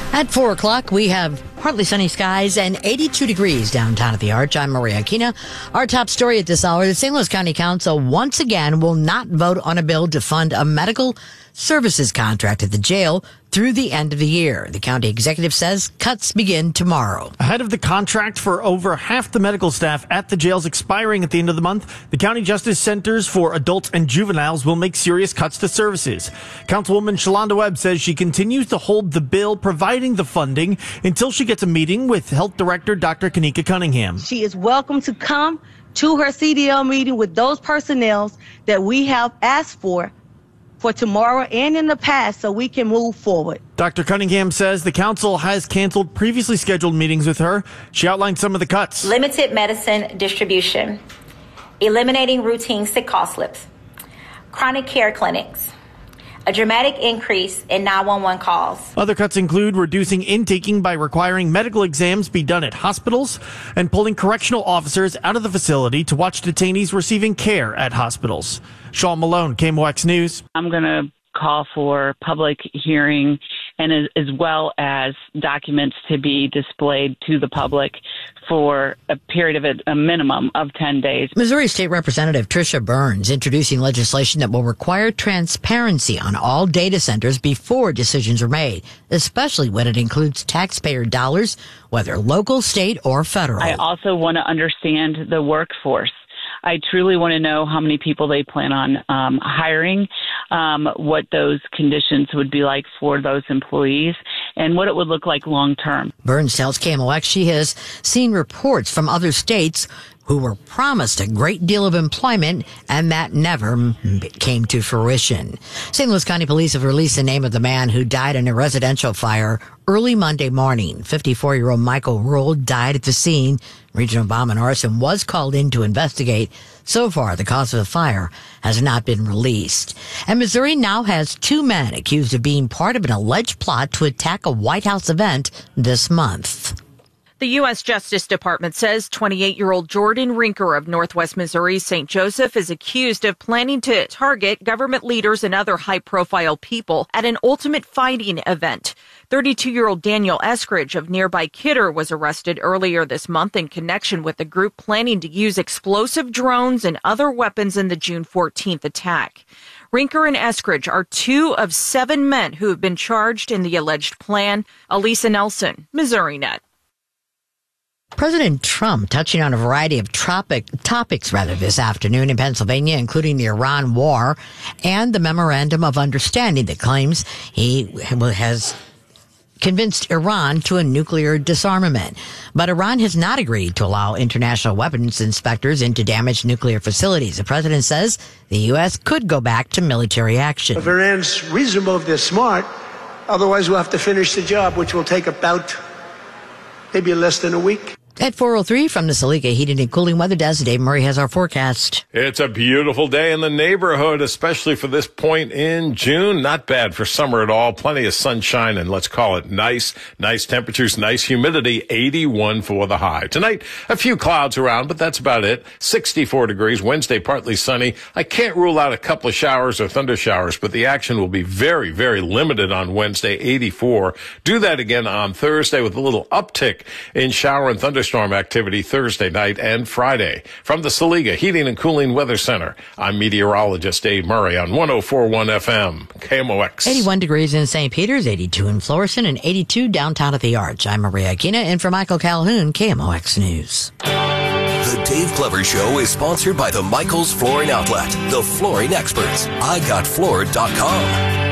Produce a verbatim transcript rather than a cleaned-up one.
At four o'clock, we have partly sunny skies and eighty-two degrees downtown at the Arch. I'm Maria Aquina. Our top story at this hour, the Saint Louis County Council once again will not vote on a bill to fund a medical services contract at the jail through the end of the year. The county executive says cuts begin tomorrow. Ahead of the contract for over half the medical staff at the jails expiring at the end of the month, the County Justice Centers for Adults and Juveniles will make serious cuts to services. Councilwoman Shalonda Webb says she continues to hold the bill providing the funding until she gets a meeting with Health Director Doctor Kanika Cunningham. She is welcome to come to her C D L meeting with those personnel that we have asked for for tomorrow and in the past so we can move forward. Doctor Cunningham says the council has canceled previously scheduled meetings with her. She outlined some of the cuts. Limited medicine distribution, eliminating routine sick call slips, chronic care clinics, a dramatic increase in nine one one calls. Other cuts include reducing intaking by requiring medical exams be done at hospitals and pulling correctional officers out of the facility to watch detainees receiving care at hospitals. Sean Malone, K M O X News. I'm going to call for public hearing and as, as well as documents to be displayed to the public for a period of a, a minimum of ten days. Missouri State Representative Tricia Burns introducing legislation that will require transparency on all data centers before decisions are made, especially when it includes taxpayer dollars, whether local, state, or federal. I also want to understand the workforce. I truly want to know how many people they plan on um, hiring, um, what those conditions would be like for those employees, and what it would look like long term. Burns tells K M O X she has seen reports from other states who were promised a great deal of employment, and that never came to fruition. Saint Louis County Police have released the name of the man who died in a residential fire early Monday morning. fifty-four-year-old Michael Rule died at the scene. Regional Bomb and Arson was called in to investigate. So far, the cause of the fire has not been released. And Missouri now has two men accused of being part of an alleged plot to attack a White House event this month. The U S Justice Department says twenty-eight-year-old Jordan Rinker of Northwest Missouri's Saint Joseph is accused of planning to target government leaders and other high-profile people at an Ultimate Fighting event. thirty-two-year-old Daniel Eskridge of nearby Kidder was arrested earlier this month in connection with the group planning to use explosive drones and other weapons in the June fourteenth attack. Rinker and Eskridge are two of seven men who have been charged in the alleged plan. Elisa Nelson, Missouri Net. President Trump touching on a variety of tropic, topics rather this afternoon in Pennsylvania, including the Iran war and the Memorandum of Understanding that claims he has convinced Iran to a nuclear disarmament. But Iran has not agreed to allow international weapons inspectors into damaged nuclear facilities. The president says the U S could go back to military action. If Iran's reasonable, if they're smart, otherwise we'll have to finish the job, which will take about maybe less than a week. At four oh three from the Saliga Heating and Cooling Weather Desk, Dave Murray has our forecast. It's a beautiful day in the neighborhood, especially for this point in June. Not bad for summer at all. Plenty of sunshine and let's call it nice. Nice temperatures, nice humidity, eighty-one for the high. Tonight, a few clouds around, but that's about it. sixty-four degrees. Wednesday, partly sunny. I can't rule out a couple of showers or thunder showers, but the action will be very, very limited on Wednesday, eighty-four. Do that again on Thursday with a little uptick in shower and thunderstorm activity Thursday night and Friday. From the Saliga Heating and Cooling Weather Center, I'm meteorologist Dave Murray on one oh four point one F M, K M O X. eighty-one degrees in Saint Peters, eighty-two in Florissant, and eighty-two downtown at the Arch. I'm Maria Aquina, and for Michael Calhoun, K M O X News. The Dave Clever Show is sponsored by the Michaels Flooring Outlet, the flooring experts. I got floored dot com.